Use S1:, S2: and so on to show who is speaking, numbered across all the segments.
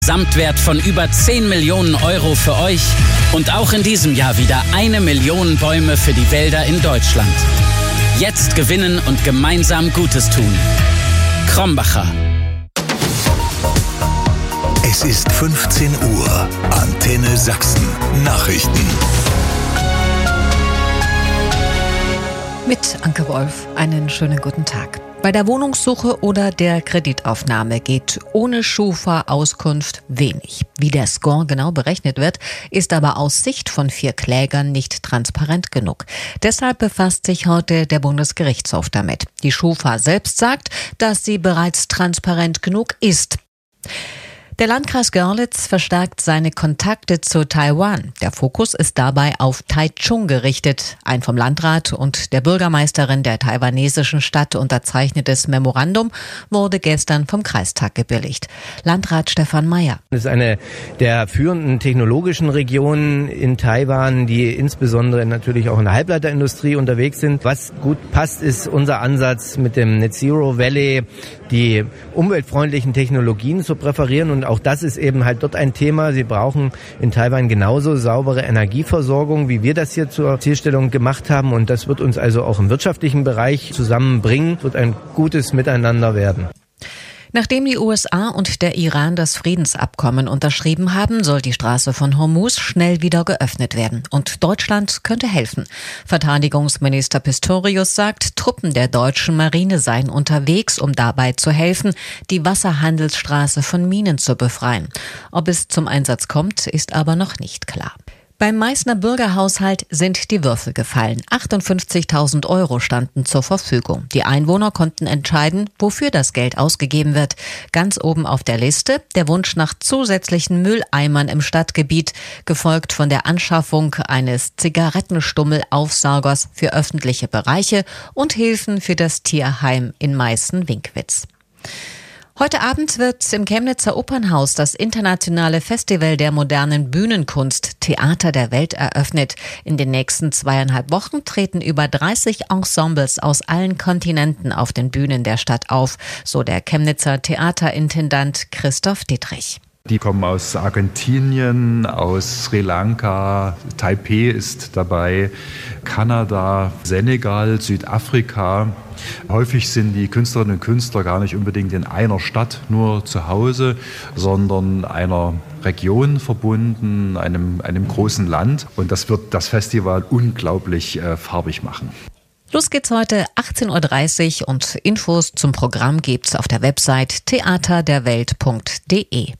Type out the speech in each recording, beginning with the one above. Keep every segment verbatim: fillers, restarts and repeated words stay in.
S1: Gesamtwert von über zehn Millionen Euro für euch und auch in diesem Jahr wieder eine Million Bäume für die Wälder in Deutschland. Jetzt gewinnen und gemeinsam Gutes tun. Krombacher.
S2: Es ist fünfzehn Uhr. Antenne Sachsen. Nachrichten.
S3: Mit Anke Wolf. Einen schönen guten Tag. Bei der Wohnungssuche oder der Kreditaufnahme geht ohne Schufa-Auskunft wenig. Wie der Score genau berechnet wird, ist aber aus Sicht von vier Klägern nicht transparent genug. Deshalb befasst sich heute der Bundesgerichtshof damit. Die Schufa selbst sagt, dass sie bereits transparent genug ist. Der Landkreis Görlitz verstärkt seine Kontakte zu Taiwan. Der Fokus ist dabei auf Taichung gerichtet. Ein vom Landrat und der Bürgermeisterin der taiwanesischen Stadt unterzeichnetes Memorandum wurde gestern vom Kreistag gebilligt. Landrat Stefan Meyer.
S4: Es ist eine der führenden technologischen Regionen in Taiwan, die insbesondere natürlich auch in der Halbleiterindustrie unterwegs sind. Was gut passt, ist unser Ansatz mit dem Net Zero Valley, die umweltfreundlichen Technologien zu präferieren, und auch das ist eben halt dort ein Thema. Sie brauchen in Taiwan genauso saubere Energieversorgung, wie wir das hier zur Zielstellung gemacht haben, und das wird uns also auch im wirtschaftlichen Bereich zusammenbringen, wird ein gutes Miteinander werden.
S3: Nachdem die U S A und der Iran das Friedensabkommen unterschrieben haben, soll die Straße von Hormuz schnell wieder geöffnet werden. Und Deutschland könnte helfen. Verteidigungsminister Pistorius sagt, Truppen der deutschen Marine seien unterwegs, um dabei zu helfen, die Wasserhandelsstraße von Minen zu befreien. Ob es zum Einsatz kommt, ist aber noch nicht klar. Beim Meißner Bürgerhaushalt sind die Würfel gefallen. achtundfünfzigtausend Euro standen zur Verfügung. Die Einwohner konnten entscheiden, wofür das Geld ausgegeben wird. Ganz oben auf der Liste der Wunsch nach zusätzlichen Mülleimern im Stadtgebiet, gefolgt von der Anschaffung eines Zigarettenstummel-Aufsaugers für öffentliche Bereiche und Hilfen für das Tierheim in Meißen-Winkwitz. Heute Abend wird im Chemnitzer Opernhaus das internationale Festival der modernen Bühnenkunst Theater der Welt eröffnet. In den nächsten zweieinhalb Wochen treten über dreißig Ensembles aus allen Kontinenten auf den Bühnen der Stadt auf, so der Chemnitzer Theaterintendant Christoph Dietrich.
S5: Die kommen aus Argentinien, aus Sri Lanka, Taipei ist dabei, Kanada, Senegal, Südafrika. Häufig sind die Künstlerinnen und Künstler gar nicht unbedingt in einer Stadt nur zu Hause, sondern einer Region verbunden, einem, einem großen Land. Und das wird das Festival unglaublich äh, farbig machen.
S3: Los geht's heute achtzehn Uhr dreißig und Infos zum Programm gibt's auf der Website theaterderwelt punkt de.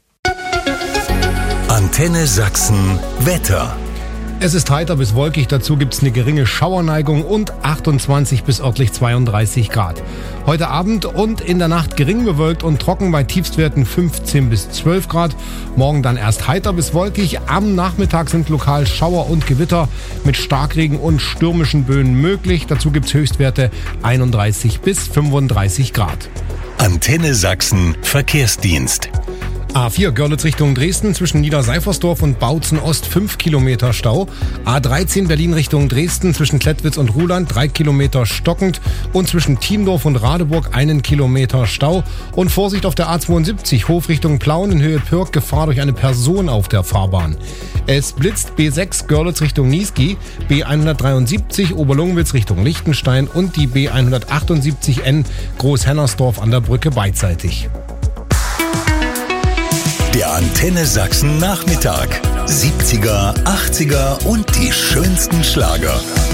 S2: Antenne Sachsen Wetter.
S6: Es ist heiter bis wolkig, dazu gibt es eine geringe Schauerneigung und achtundzwanzig bis örtlich zweiunddreißig Grad. Heute Abend und in der Nacht gering bewölkt und trocken bei Tiefstwerten fünfzehn bis zwölf Grad. Morgen dann erst heiter bis wolkig. Am Nachmittag sind lokal Schauer und Gewitter mit Starkregen und stürmischen Böen möglich. Dazu gibt es Höchstwerte einunddreißig bis fünfunddreißig Grad.
S2: Antenne Sachsen Verkehrsdienst.
S6: A vier Görlitz Richtung Dresden zwischen Niederseifersdorf und Bautzen Ost fünf Kilometer Stau. A dreizehn Berlin Richtung Dresden zwischen Klettwitz und Ruhland drei Kilometer stockend und zwischen Thiendorf und Radeburg einen Kilometer Stau. Und Vorsicht auf der A zweiundsiebzig Hof Richtung Plauen in Höhe Pürg, Gefahr durch eine Person auf der Fahrbahn. Es blitzt B sechs Görlitz Richtung Niesky, B hundertdreiundsiebzig Oberlungwitz Richtung Lichtenstein und die B hundertachtundsiebzig N Großhennersdorf an der Brücke beidseitig.
S2: Der Antenne Sachsen Nachmittag. siebziger, achtziger und die schönsten Schlager.